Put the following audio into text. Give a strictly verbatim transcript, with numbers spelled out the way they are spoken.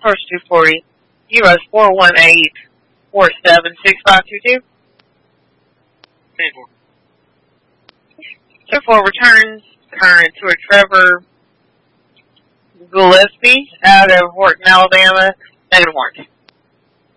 Source two forty, U S four one eight, four seven six five two two. two four returns current to a Trevor Gillespie out of Horton, Alabama. Negative warrant.